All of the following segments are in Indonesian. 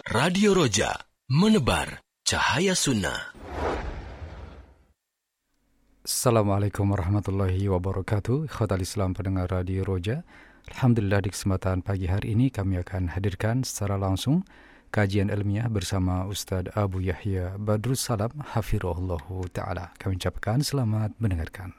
Radio Roja, menebar cahaya sunnah. Assalamualaikum warahmatullahi wabarakatuh. Ikhwatal Islam pendengar Radio Roja. Alhamdulillah di kesempatan pagi hari ini kami akan hadirkan secara langsung kajian ilmiah bersama Ustadz Abu Yahya Badrus Salam hafirullahu ta'ala. Kami ucapkan selamat mendengarkan.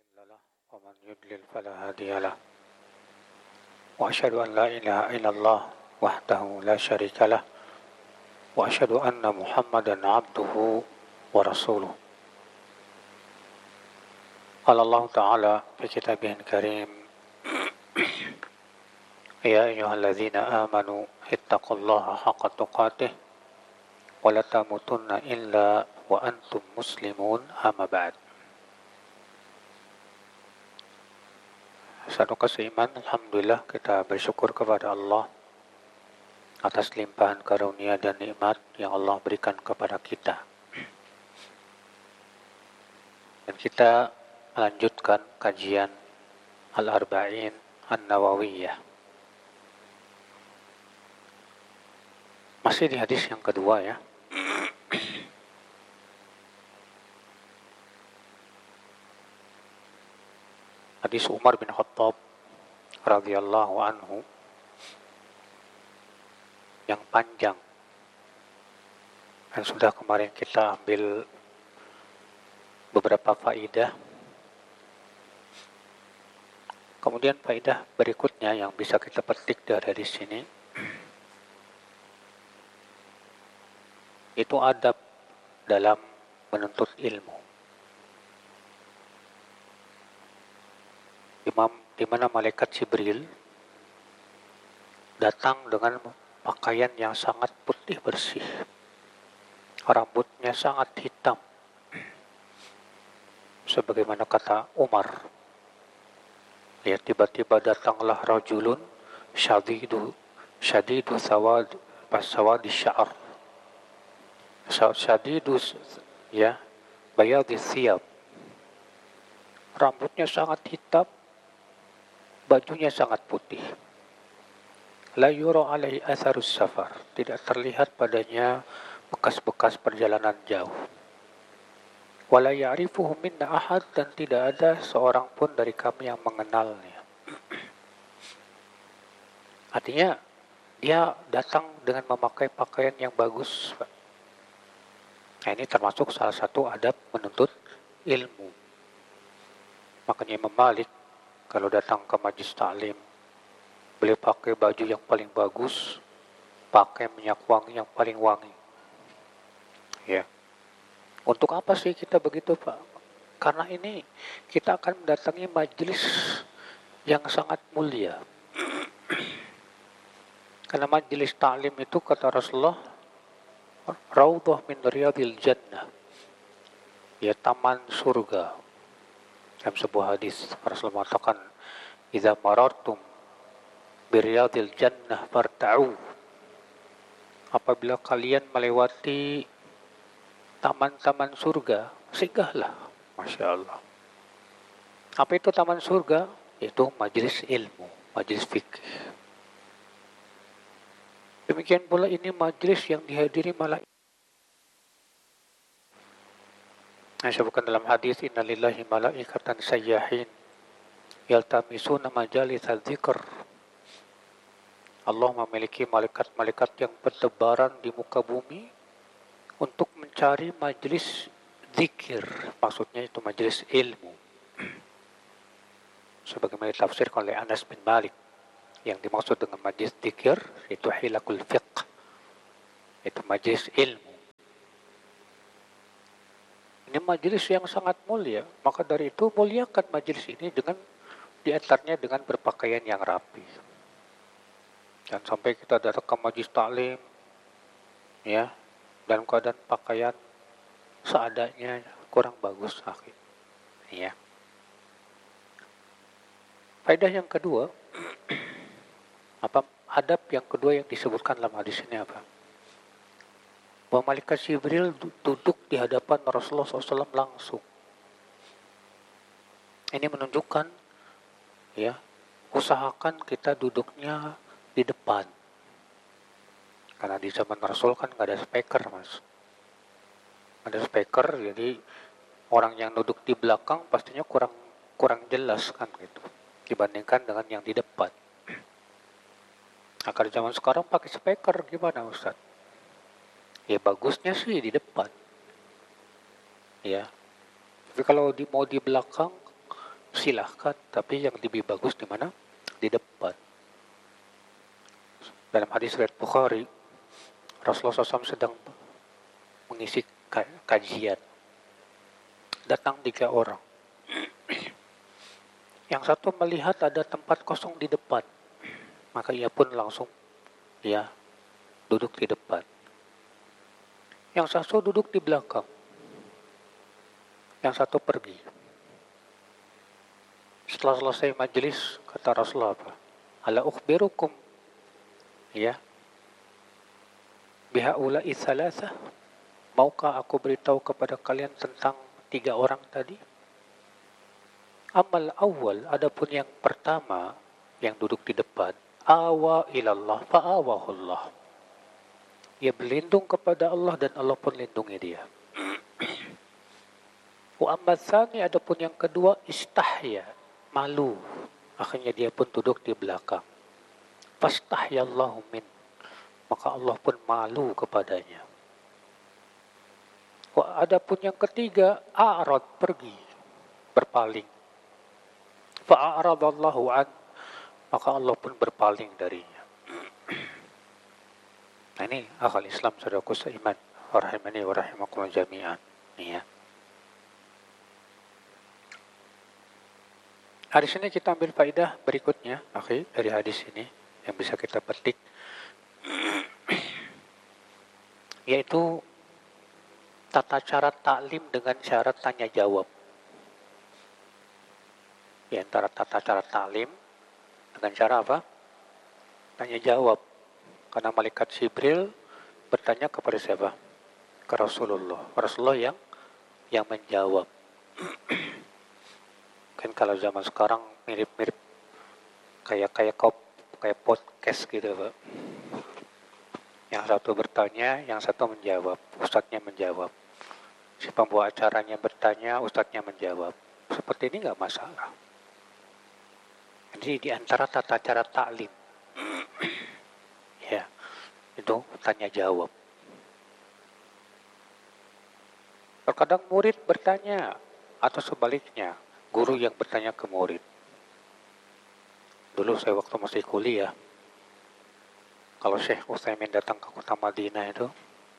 Wa asyhadu an la ilaha illallah wahdahu la syarikalah wa asyhadu anna Muhammadan abduhu wa rasuluh. Qala Allah Ta'ala fi kitabihil karim ya ayyuhalladzina amanu ittaqullaha haqqa tuqatih wa la tamutunna illa wa antum muslimun amma ba'd. Satu keiman, alhamdulillah kita bersyukur kepada Allah atas limpahan karunia dan nikmat yang Allah berikan kepada kita. Dan kita melanjutkan kajian Al-Arba'in An-Nawawiyah. Masih di hadis yang kedua ya. Hadis Umar bin Khattab radhiyallahu anhu yang panjang, dan sudah kemarin kita ambil beberapa faidah. Kemudian faidah berikutnya yang bisa kita petik dari sini itu adab dalam menuntut ilmu. Di mana malaikat Jibril datang dengan pakaian yang sangat putih bersih, rambutnya sangat hitam, sebagaimana kata Umar. Ya, tiba-tiba datanglah rajulun syadidu sawadi sya'ar, syadidu ya bayadhi thiyab, rambutnya sangat hitam, bajunya sangat putih. La yura alaihi atharus safar, tidak terlihat padanya bekas-bekas perjalanan jauh. Wala ya'rifuhu minna ahad, dan tidak ada seorang pun dari kami yang mengenalnya. Artinya dia datang dengan memakai pakaian yang bagus. Nah, ini termasuk salah satu adab menuntut ilmu. Makanya Imam Malik kalau datang ke majlis ta'lim, beliau pakai baju yang paling bagus, pakai minyak wangi yang paling wangi. Ya. Untuk apa sih kita begitu, Pak? Karena ini kita akan mendatangi majelis yang sangat mulia. Karena majelis ta'lim itu kata Rasulullah, raudhah min riyadil jannah. Ya, taman surga. Dalam sebuah hadis Rasulullah mengatakan, "Idza marartum biriyadil jannah farta'u." Apabila kalian melewati taman-taman surga, singgahlah. Masya Allah. Apa itu taman surga? Itu majelis ilmu, majelis fikih. Demikian pula ini majelis yang dihadiri malaikat. Nah, sebutkan dalam hadis, innalillahi malaikatan sayyahin yaltamisuna majalisa dzikr. Allah memiliki malaikat-malaikat yang bertebaran di muka bumi untuk mencari majelis zikir, maksudnya itu majelis ilmu. Sebagaimana ditafsirkan oleh Anas bin Malik, yang dimaksud dengan majelis zikir itu hilakul fiqh, itu majelis ilmu. Ini majelis yang sangat mulia, maka dari itu muliakan majelis ini dengan diantaranya dengan berpakaian yang rapi. Dan sampai kita datang ke majelis taklim, ya, dalam keadaan pakaian seadanya kurang bagus, akhir. Ya. Faedah yang kedua, apa adab yang kedua yang disebutkan dalam hadis ini apa? Bahwa malaikat Jibril duduk di hadapan Rasulullah SAW langsung. Ini menunjukkan, ya, usahakan kita duduknya di depan. Karena di zaman Rasul kan nggak ada speaker, Mas. Ada speaker, jadi orang yang duduk di belakang pastinya kurang jelas kan gitu dibandingkan dengan yang di depan. Nah, kalau zaman sekarang pakai speaker gimana, Ustaz? Ya bagusnya sih di depan. Ya. Tapi kalau mau di belakang silahkan, tapi yang lebih bagus di mana? Di depan. Dalam hadis riwayat Bukhari, Rasulullah SAW sedang mengisi kajian. Datang 3 orang. Yang satu melihat ada tempat kosong di depan, maka ia pun langsung duduk di depan. Yang satu duduk di belakang. Yang satu pergi. Setelah selesai majelis, kata Rasulullah apa? Ala ukhbirukum bihaula'i thalatha. Maukah aku beritahu kepada kalian tentang 3 orang tadi? Amal awal, adapun yang pertama yang duduk di depan, awa ilallah fa'awahullah. Ia berlindung kepada Allah dan Allah pun lindungi dia. Wa amma tsani, adapun yang kedua, istahya, malu. Akhirnya dia pun duduk di belakang. Fastahyallahu min, maka Allah pun malu kepadanya. Wa adapun yang ketiga, a'rad, pergi, berpaling. Fa'aradallahu an, maka Allah pun berpaling darinya. Nah, ini akal Islam, saudaraku seiman, rahimani wa rahimakumullah jami'an. Ya. Hadis ini kita ambil faedah berikutnya, dari hadis ini yang bisa kita petik, yaitu tata cara taklim dengan syarat tanya jawab. Di antara tata cara taklim dengan cara apa? Tanya jawab. Karena malaikat Jibril bertanya kepada siapa? Ke Rasulullah. Rasulullah yang menjawab. Kan kalau zaman sekarang mirip-mirip kayak podcast gitu, Pak. Yang satu bertanya, yang satu menjawab. Ustadznya menjawab. Si pembawa acaranya bertanya, ustadznya menjawab. Seperti ini nggak masalah. Jadi di antara tata cara taklim, itu tanya jawab. Terkadang murid bertanya, atau sebaliknya, guru yang bertanya ke murid. Dulu saya waktu masih kuliah, kalau Syekh Utsaimin datang ke kota Madinah itu,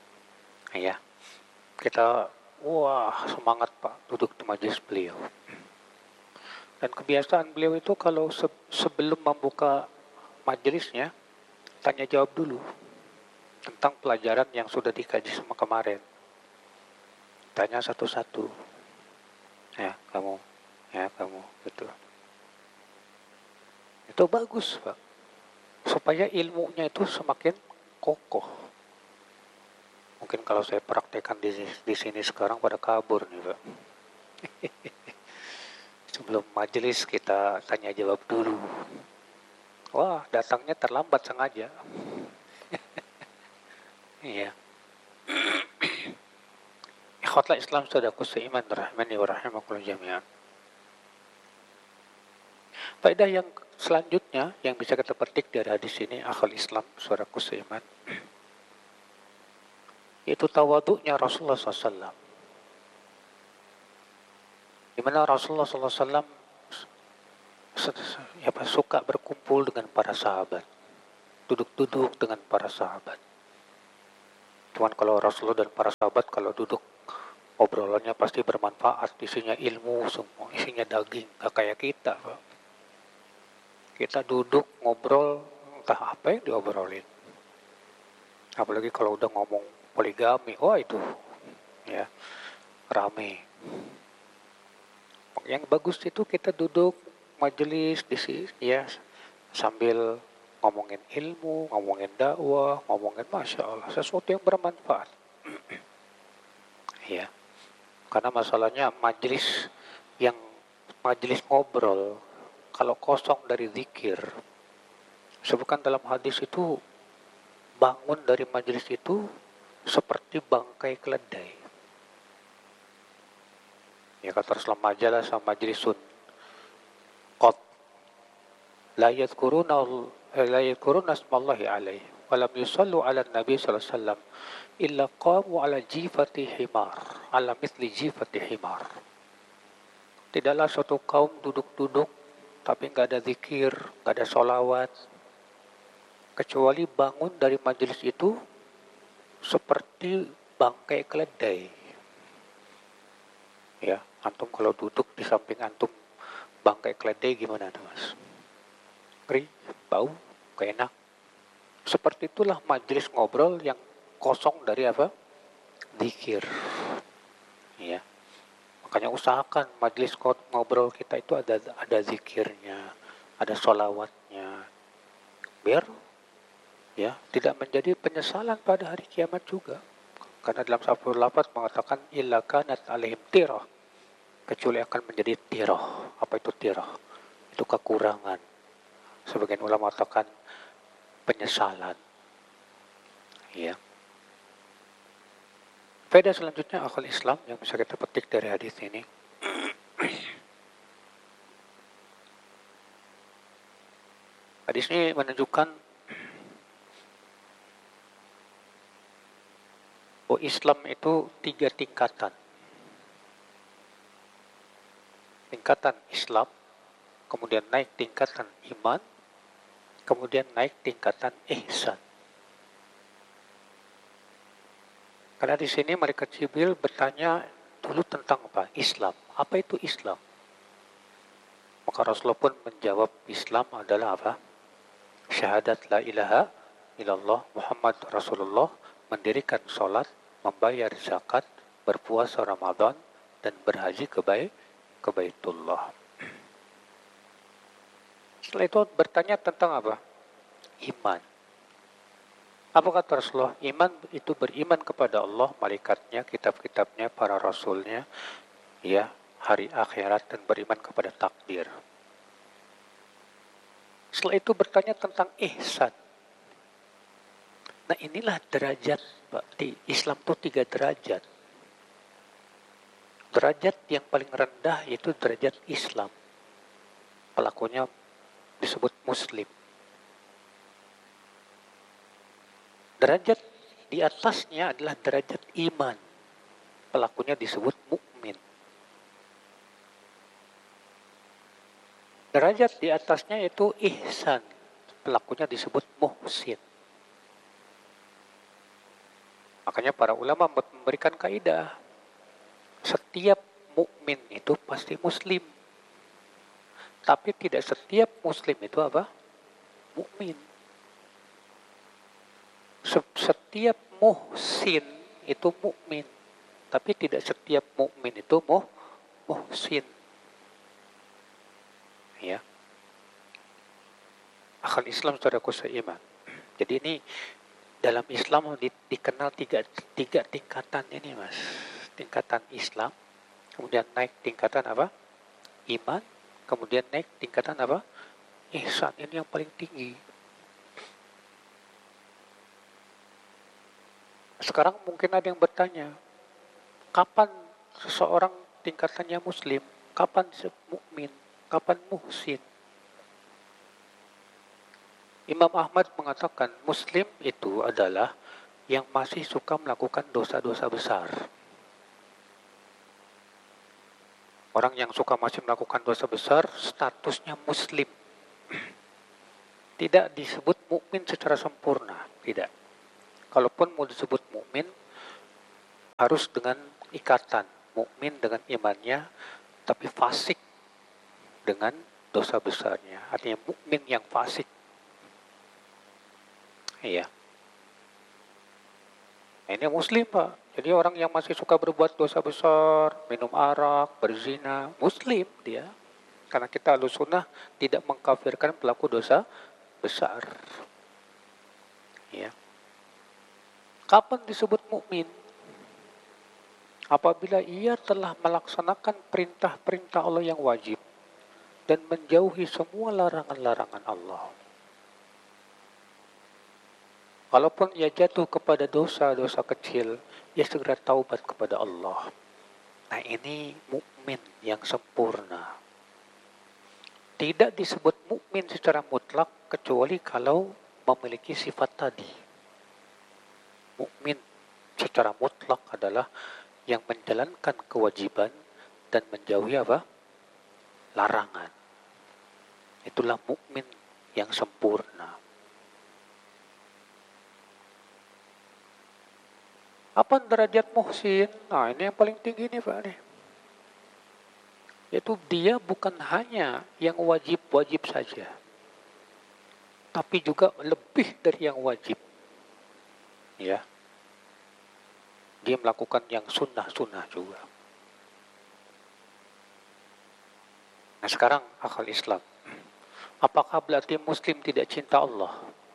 kita semangat Pak duduk di majelis beliau. Dan kebiasaan beliau itu kalau sebelum membuka majelisnya, tanya jawab dulu tentang pelajaran yang sudah dikaji sama kemarin. Tanya satu-satu. Kamu, gitu. Itu bagus, Pak. Supaya ilmunya itu semakin kokoh. Mungkin kalau saya praktekkan di sini sekarang pada kabur nih, Pak. Sebelum majelis kita tanya jawab dulu. Wah, datangnya terlambat sengaja. Iya. Ikhwatul Islam, saudaraku seiman, rahimani wa rahimakumullah jami'an. Faedah yang selanjutnya yang bisa kita petik dari hadis ini, akhul Islam, saudaraku seiman, yaitu tawaduknya Rasulullah SAW. Di mana Rasulullah SAW suka berkumpul dengan para sahabat, duduk-duduk dengan para sahabat. Cuman kalau Rasulullah dan para sahabat kalau duduk, obrolannya pasti bermanfaat, isinya ilmu semua, isinya daging, gak kayak kita, Pak. Kita duduk ngobrol, entah apa yang diobrolin. Apalagi kalau udah ngomong poligami, itu rame. Yang bagus itu kita duduk majelis di sini sambil ngomongin ilmu, ngomongin dakwah, ngomongin Masya Allah, sesuatu yang bermanfaat. Karena masalahnya majelis ngobrol, kalau kosong dari zikir, sebutkan dalam hadis itu bangun dari majelis itu seperti bangkai keledai. Ya kata Rasulullah, majalah sama majlisun qad la yadhkuruna asmallahi alaihi wa lam yusallu ala nabi sallallahu alaihi wasallam illa qamu ala jifati himar, ala mithli jifati himar. Tidaklah suatu kaum duduk-duduk tapi nggak ada zikir, nggak ada sholawat, kecuali bangun dari majelis itu seperti bangkai keledai. Ya, antum kalau duduk di samping antum bangkai keledai gimana tuh mas? Ngeri, bau, gak enak. Seperti itulah majelis ngobrol yang kosong dari apa? Zikir. Ya. Makanya usahakan majelis ngobrol kita itu ada zikirnya, ada sholawatnya. Biar ya tidak menjadi penyesalan pada hari kiamat juga. Karena dalam satu lafaz mengatakan illa kanat alaihim tirah, kecuali akan menjadi tirah. Apa itu tirah? Itu kekurangan. Sebagian ulama mengatakan penyesalan. Ya. Faedah selanjutnya akal Islam yang bisa kita petik dari hadis ini. Hadis ini menunjukkan bahwa Islam itu 3 tingkatan. Tingkatan Islam, kemudian naik tingkatan iman, kemudian naik tingkatan ihsan. Karena di sini malaikat Jibril bertanya dulu tentang apa? Islam. Apa itu Islam? Maka Rasulullah pun menjawab Islam adalah apa? Syahadat la ilaha illallah Muhammad Rasulullah, mendirikan sholat, membayar zakat, berpuasa Ramadan, dan berhaji ke Baitullah. Setelah itu bertanya tentang apa? Iman. Apa kata Rasulullah? Iman itu beriman kepada Allah, malaikatnya, kitab-kitabnya, para rasulnya, ya, hari akhirat, dan beriman kepada takdir. Setelah itu bertanya tentang ihsan. Nah inilah derajat, Pak. Di Islam itu 3 derajat. Derajat yang paling rendah yaitu derajat Islam. Pelakunya disebut Muslim. Derajat di atasnya adalah derajat iman. Pelakunya disebut mukmin. Derajat di atasnya yaitu ihsan. Pelakunya disebut muhsin. Makanya para ulama memberikan kaidah, setiap mukmin itu pasti muslim. Tapi tidak setiap muslim itu apa? Mukmin. Setiap muhsin itu mukmin, tapi tidak setiap mukmin itu muhsin. Ya. Akal Islam saudaraku seiman. Jadi ini dalam Islam dikenal tiga tingkatan ini mas. Tingkatan Islam, kemudian naik tingkatan apa? Iman, kemudian naik tingkatan apa? Ihsan. Ini yang paling tinggi. Sekarang mungkin ada yang bertanya, kapan seseorang tingkatannya muslim? Kapan mukmin? Kapan muhsin? Imam Ahmad mengatakan muslim itu adalah yang masih suka melakukan dosa-dosa besar. Orang yang suka masih melakukan dosa besar statusnya muslim. Tidak disebut mukmin secara sempurna, tidak. Kalaupun mau disebut mukmin harus dengan ikatan, mukmin dengan imannya, tapi fasik dengan dosa besarnya. Artinya mukmin yang fasik. Iya. Nah, ini muslim Pak. Jadi orang yang masih suka berbuat dosa besar, minum arak, berzina, muslim dia. Karena kita Ahlussunnah tidak mengkafirkan pelaku dosa besar. Ya. Kapan disebut mukmin? Apabila ia telah melaksanakan perintah-perintah Allah yang wajib dan menjauhi semua larangan-larangan Allah. Walaupun ia jatuh kepada dosa-dosa kecil, ia segera taubat kepada Allah. Nah, ini mukmin yang sempurna. Tidak disebut mukmin secara mutlak kecuali kalau memiliki sifat tadi. Mukmin secara mutlak adalah yang menjalankan kewajiban dan menjauhi apa? Larangan. Itulah mukmin yang sempurna. Apa derajat muhsin? Nah, ini yang paling tinggi nih Pak nih. Yaitu dia bukan hanya yang wajib-wajib saja, tapi juga lebih dari yang wajib. Ya. Dia melakukan yang sunnah-sunnah juga. Nah, sekarang akal Islam. Apakah berarti Muslim tidak cinta Allah?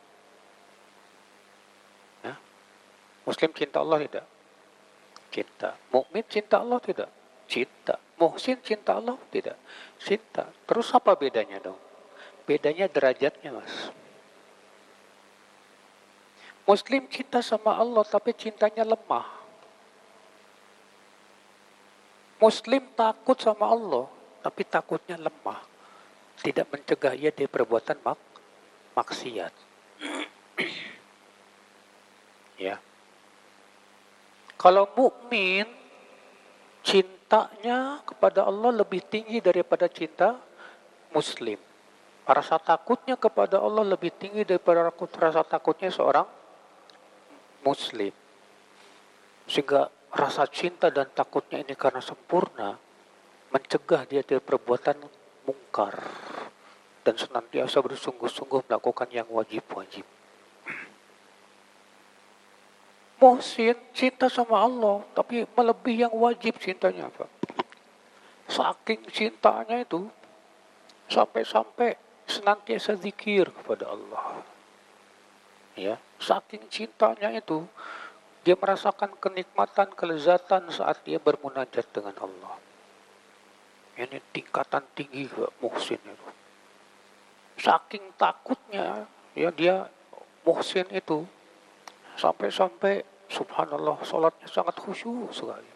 Ya? Muslim cinta Allah tidak? Cinta. Mukmin cinta Allah tidak? Cinta. Muhsin cinta Allah tidak? Cinta. Terus apa bedanya dong? Bedanya derajatnya, Mas. Muslim cinta sama Allah tapi cintanya lemah. Muslim takut sama Allah tapi takutnya lemah. Tidak mencegah ia dari perbuatan maksiat. Ya. Kalau mukmin cintanya kepada Allah lebih tinggi daripada cinta Muslim. Rasa takutnya kepada Allah lebih tinggi daripada rasa takutnya seorang Muslim. Sehingga rasa cinta dan takutnya ini karena sempurna mencegah dia dari perbuatan mungkar dan senantiasa bersungguh-sungguh melakukan yang wajib-wajib. Muhsin cinta sama Allah tapi melebihi yang wajib cintanya, Pak. Saking cintanya itu sampai-sampai senantiasa zikir kepada Allah. Ya, saking cintanya itu dia merasakan kenikmatan, kelezatan saat dia bermunajat dengan Allah. Ini tingkatan tinggi muhsin itu. Saking takutnya, ya dia muhsin itu sampai-sampai subhanallah salatnya sangat khusyuk sekali.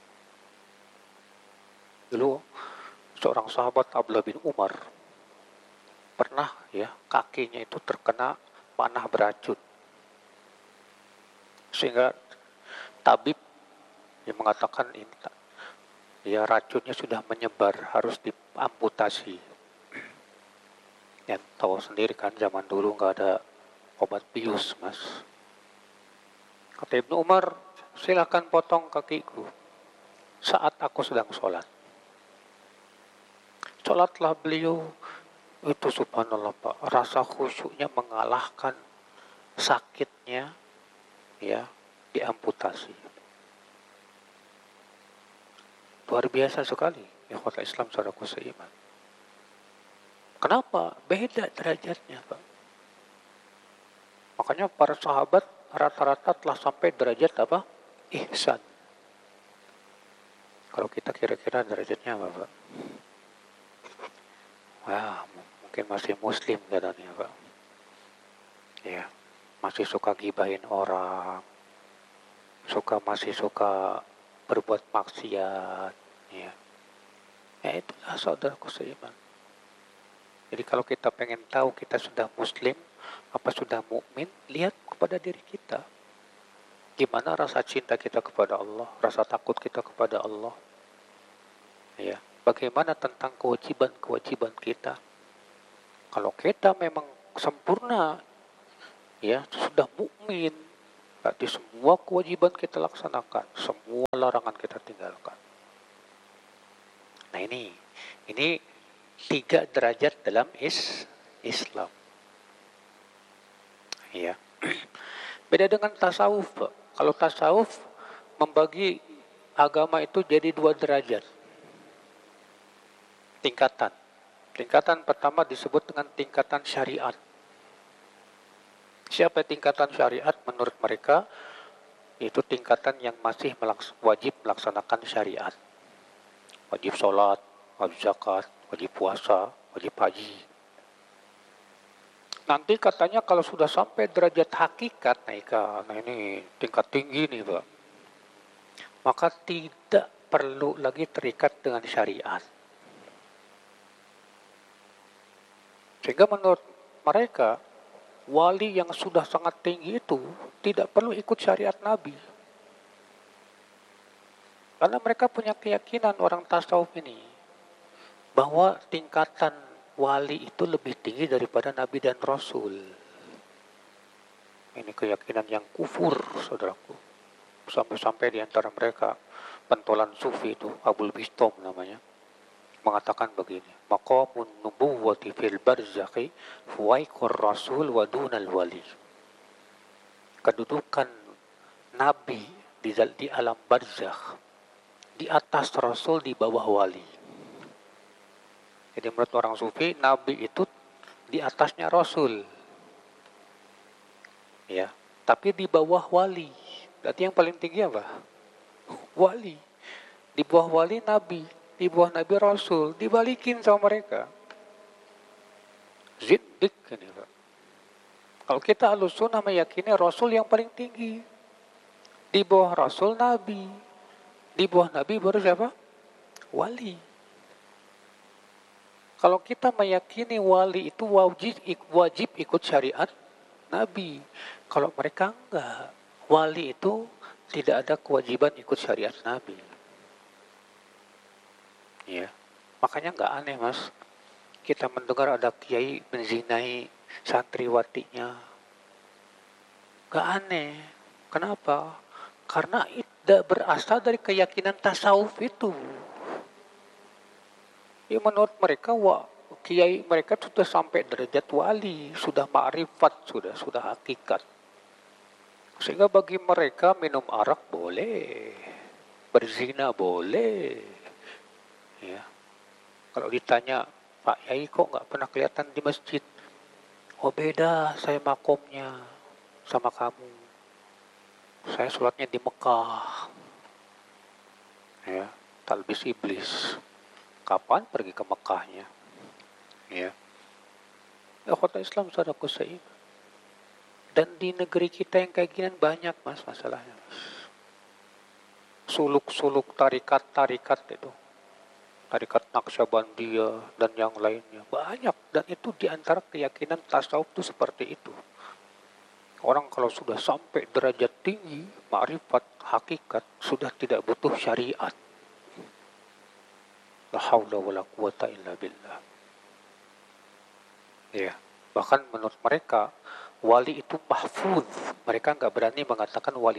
Dulu seorang sahabat Abdullah bin Umar pernah ya kakinya itu terkena panah beracun. Sehingga tabib yang mengatakan ini ya racunnya sudah menyebar, harus diamputasi. Yang tahu sendiri kan zaman dulu nggak ada obat bius, Mas. Kata Ibnu Umar, silakan potong kakiku saat aku sedang sholat. Sholatlah beliau, itu subhanallah Pak, rasa khusyuknya mengalahkan sakitnya ya diamputasi. Luar biasa sekali ikhwatul Islam saudaraku seiman. Kenapa? Beda derajatnya, Pak. Makanya para sahabat rata-rata telah sampai derajat apa? Ihsan. Kalau kita kira-kira derajatnya apa, Pak? Wah, mungkin masih muslim katanya, Pak. Ya. Masih suka gibahin orang, masih suka berbuat maksiat, ya. Ya itulah saudaraku seiman. Jadi kalau kita pengen tahu kita sudah muslim, apa sudah mukmin, lihat kepada diri kita. Gimana rasa cinta kita kepada Allah, rasa takut kita kepada Allah. Ya, bagaimana tentang kewajiban-kewajiban kita. Kalau kita memang sempurna, ya sudah mukmin, berarti semua kewajiban kita laksanakan, semua larangan kita tinggalkan. Nah ini 3 derajat dalam Islam. Ya, beda dengan tasawuf, Pak. Kalau tasawuf membagi agama itu jadi 2 derajat, tingkatan. Tingkatan pertama disebut dengan tingkatan syariat. Siapa tingkatan syariat menurut mereka? Itu tingkatan yang masih wajib melaksanakan syariat. Wajib sholat, wajib zakat, wajib puasa, wajib haji. Nanti katanya kalau sudah sampai derajat hakikat, nah ini tingkat tinggi nih Pak, maka tidak perlu lagi terikat dengan syariat. Sehingga menurut mereka, wali yang sudah sangat tinggi itu tidak perlu ikut syariat Nabi. Karena mereka punya keyakinan orang tasawuf ini, bahwa tingkatan wali itu lebih tinggi daripada Nabi dan Rasul. Ini keyakinan yang kufur, saudaraku. Sampai-sampai di antara mereka, pentolan sufi itu, Abul Bistom namanya, mengatakan begini, maqamun nubuwwati fil barzakhi fuwaiqur rasul wa dunal wali. Kedudukan Nabi di alam barzakh, di atas Rasul, di bawah wali. Jadi menurut orang sufi, Nabi itu di atasnya Rasul. Ya, tapi di bawah wali. Berarti yang paling tinggi apa? Wali. Di bawah wali Nabi, di bawah Nabi Rasul, dibalikin sama mereka. Ziddik kan ya, Pak. Kalau kita Ahlussunnah meyakini Rasul yang paling tinggi. Di bawah Rasul Nabi. Di bawah Nabi baru siapa? Wali. Kalau kita meyakini wali itu wajib ikut syariat Nabi. Kalau mereka enggak, wali itu tidak ada kewajiban ikut syariat Nabi. Ya, makanya enggak aneh Mas, kita mendengar ada kiai menzinai santriwatinya. Enggak aneh. Kenapa? Karena tidak berasal dari keyakinan tasawuf itu. Ya menurut mereka, kiai mereka sudah sampai derajat wali, sudah ma'rifat, sudah hakikat. Sehingga bagi mereka minum arak boleh, berzina boleh. Ya. Kalau ditanya, Pak Yai kok nggak pernah kelihatan di masjid? Oh beda, saya makomnya sama kamu. Saya sholatnya di Mekah. Ya, talbis iblis. Kapan pergi ke Mekahnya? Ya. Kota Islam saudaraku seiman. Dan di negeri kita yang kayak gini banyak Mas masalahnya. Suluk-suluk tarikat-tarikat itu. Tarikat Naqsyabandiyah dan yang lainnya. Banyak. Dan itu diantara keyakinan tasawuf itu seperti itu. Orang kalau sudah sampai derajat tinggi, ma'rifat, hakikat, sudah tidak butuh syariat. La haula wa la quwata illa billah. Ya, bahkan menurut mereka, wali itu mahfuz. Mereka nggak berani mengatakan wali